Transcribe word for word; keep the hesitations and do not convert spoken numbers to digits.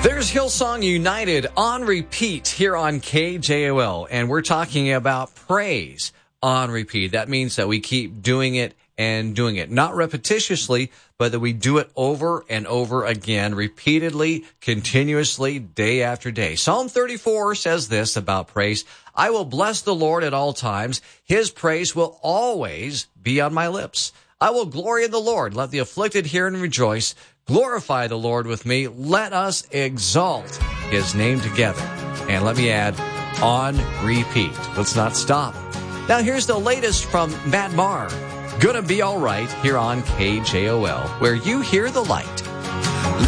There's Hillsong United on repeat here on K J O L, and we're talking about praise on repeat. That means that we keep doing it and doing it, not repetitiously, but that we do it over and over again, repeatedly, continuously, day after day. Psalm thirty-four says this about praise: I will bless the Lord at all times. His praise will always be on my lips. I will glory in the Lord. Let the afflicted hear and rejoice. Glorify the Lord with me. Let us exalt his name together. And let me add, on repeat. Let's not stop. Now here's the latest from Matt Maher. Gonna Be All Right here on K J O L, where you hear the light.